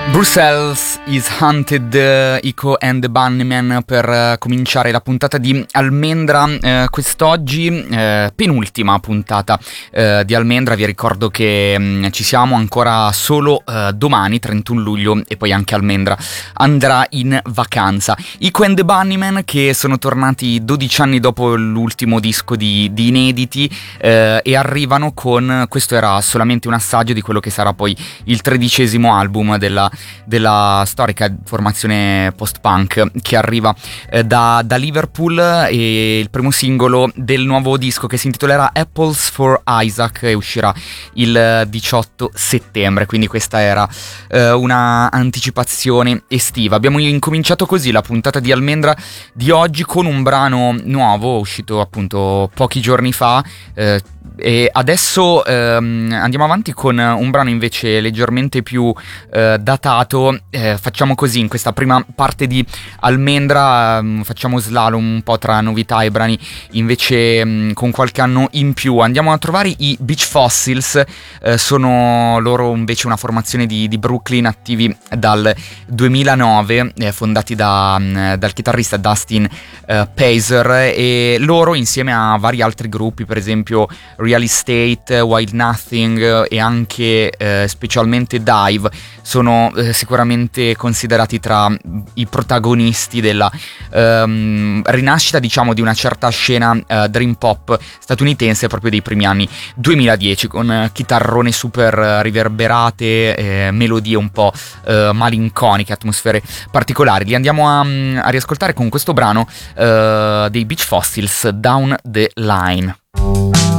Brussels is Haunted, Ico and the Bunnymen per cominciare la puntata di Almendra quest'oggi, penultima puntata di Almendra. Vi ricordo che ci siamo ancora solo domani 31 luglio e poi anche Almendra andrà in vacanza. Ico and the Bunnymen che sono tornati 12 anni dopo l'ultimo disco di inediti e arrivano con, questo era solamente un assaggio di quello che sarà poi il 13° album della storica formazione post-punk che arriva da Liverpool, e il primo singolo del nuovo disco che si intitolerà Apples for Isaac e uscirà il 18 settembre, quindi questa era una anticipazione estiva. Abbiamo incominciato così la puntata di Almendra di oggi con un brano nuovo uscito appunto pochi giorni fa, e adesso andiamo avanti con un brano invece leggermente più datato. Facciamo così in questa prima parte di Almendra, facciamo slalom un po' tra novità e brani invece con qualche anno in più. Andiamo a trovare i Beach Fossils, sono loro invece una formazione di Brooklyn attivi dal 2009, fondati dal chitarrista Dustin Pazer, e loro insieme a vari altri gruppi, per esempio Real Estate, Wild Nothing e anche specialmente Dive, sono sicuramente considerati tra i protagonisti della rinascita, diciamo, di una certa scena dream pop statunitense proprio dei primi anni 2010, con chitarrone super riverberate, melodie un po' malinconiche, atmosfere particolari. Li andiamo a riascoltare con questo brano dei Beach Fossils, Down the Line.